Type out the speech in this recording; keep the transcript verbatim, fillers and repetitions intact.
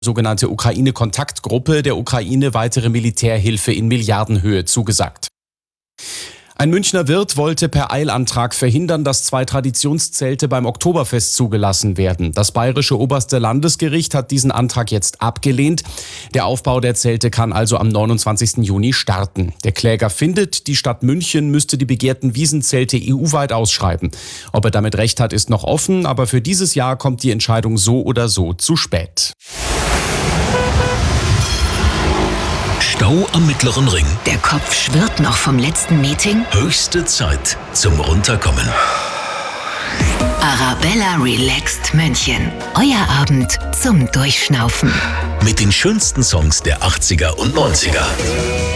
sogenannte Ukraine-Kontaktgruppe der Ukraine weitere Militärhilfe in Milliardenhöhe zugesagt. Ein Münchner Wirt wollte per Eilantrag verhindern, dass zwei Traditionszelte beim Oktoberfest zugelassen werden. Das bayerische oberste Landesgericht hat diesen Antrag jetzt abgelehnt. Der Aufbau der Zelte kann also am neunundzwanzigsten Juni starten. Der Kläger findet, die Stadt München müsste die begehrten Wiesenzelte E U-weit ausschreiben. Ob er damit recht hat, ist noch offen, aber für dieses Jahr kommt die Entscheidung so oder so zu spät. Stau am Mittleren Ring. Der Kopf schwirrt noch vom letzten Meeting. Höchste Zeit zum Runterkommen. Arabella Relaxed München. Euer Abend zum Durchschnaufen. Mit den schönsten Songs der achtziger und neunziger.